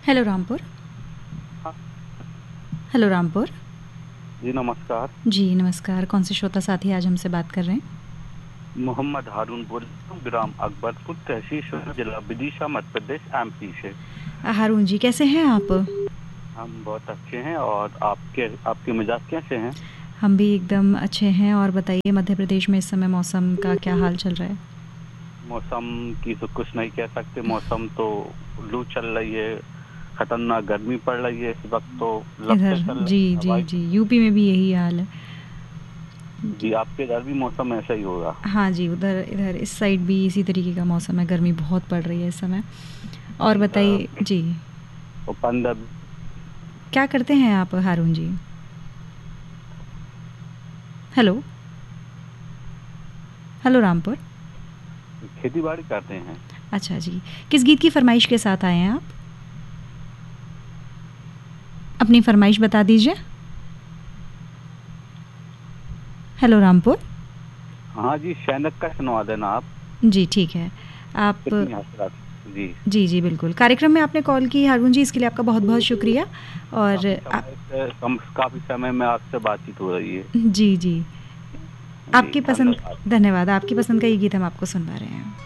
Hello Rampur. हाँ hello Rampur. जी, नमस्कार। जी नमस्कार। कौन से श्रोता साथी आज हमसे बात कर रहे हैं? मोहम्मद हारून बोल रहा हूँ, ग्राम अकबरपुर, तहसील सोनभद्र, जिला विदिशा, मध्य प्रदेश, एमपी से। हारून जी, कैसे हैं आप? हम बहुत अच्छे हैं। और आपके मिजाज कैसे हैं? हम भी एकदम अच्छे हैं। और बताइए, मध्य प्रदेश में इस समय मौसम का क्या हाल चल रहा है? मौसम की तो कुछ नहीं कह सकते। मौसम तो लू चल रही है, खतरनाक गर्मी पड़ रही है इस वक्त तो। इधर लपटें चल जी रही हैं जी हवाई। जी, यूपी में भी यही हाल है। जी, आपके इधर भी मौसम ऐसा ही होगा? हाँ जी, उधर इधर इस साइड भी इसी तरीके का मौसम है। गर्मी बहुत पड़ रही है इस समय। और बताइए जी, और 15 क्या करते हैं आप हारून जी? हेलो। हेलो रामपुर। खेती बाड़ी करते हैं। अच्छा जी, किस गीत की फरमाइश के साथ आए हैं आप? अपनी फरमाइश बता दीजिए। हेलो रामपुर। हाँ जी, सैनक का सुनवा देना आप। जी ठीक है। आप कितनी हसरत। जी। जी जी बिल्कुल, कार्यक्रम में आपने कॉल की हारून जी, इसके लिए आपका बहुत बहुत शुक्रिया। और काफी समय में आपसे बातचीत हो रही है। जी जी, जी, आपकी पसंद, धन्यवाद। धन्यवाद। आपकी पसंद का ये गीत हम आपको सुनवा रहे हैं।